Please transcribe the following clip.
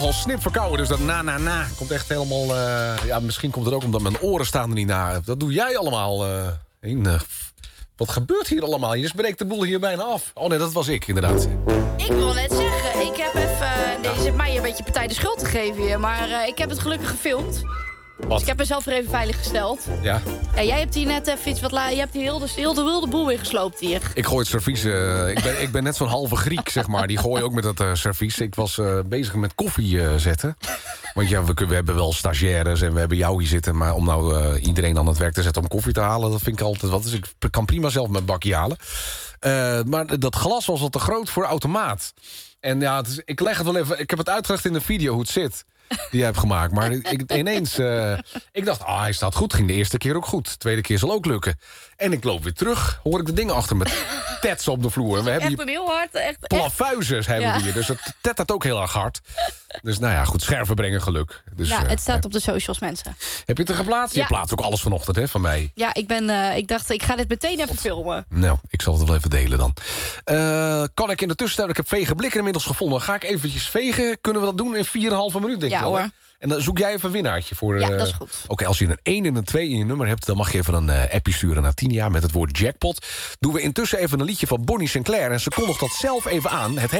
Al snip verkouden, dus dat na komt echt helemaal... ja, misschien komt het ook omdat mijn oren staan er niet naar. Dat doe jij allemaal. Wat gebeurt hier allemaal? Je breekt de boel hier bijna af. Oh nee, dat was ik inderdaad. Ik wil net zeggen, ik heb even... Nee, je zit mij een beetje partij de schuld te geven hier. Maar ik heb het gelukkig gefilmd. Wat? Dus ik heb mezelf er even veilig gesteld. Ja. Ja, jij hebt hier net even iets wat... Je hebt hier heel de wilde boel weer gesloopt hier. Ik gooi het servies. Ik ben net zo'n halve Griek, zeg maar. Die gooi ook met dat servies. Ik was bezig met koffie zetten. Want ja, we hebben wel stagiaires en we hebben jou hier zitten. Maar om nou iedereen aan het werk te zetten om koffie te halen... dat vind ik altijd wat. Dus ik kan prima zelf mijn bakje halen. Maar dat glas was wat te groot voor automaat. En ja, ik leg het wel even... Ik heb het uitgelegd in de video hoe het zit... die jij hebt gemaakt. Maar ineens... ik dacht, hij staat goed. Ging de eerste keer ook goed. De tweede keer zal ook lukken. En ik loop weer terug. Hoor ik de dingen achter me tetsen op de vloer. We hebben echt een heel hard... Echt. Plafuizers hebben we hier. Dus het tettert ook heel erg hard. Dus nou ja, goed. Scherven brengen geluk. Dus, ja, het staat op de socials, mensen. Heb je het er geplaatst? Ja. Je plaatst ook alles vanochtend, hè, van mij. Ja, ik dacht, ik ga dit meteen even filmen. Nou, ik zal het wel even delen dan. Kan ik in de tussentijd... Ik heb vegen blikken inmiddels gevonden. Ga ik eventjes vegen? Kunnen we dat doen in 4,5 minuut, denk ik wel? Hoor. En dan zoek jij even een winnaartje voor... Ja, dat is goed. Oké, als je een 1 en een 2 in je nummer hebt... dan mag je even een appje sturen naar Tinia met het woord jackpot. Doen we intussen even een liedje van Bonnie Sinclair... en ze kondigt dat zelf even aan. Het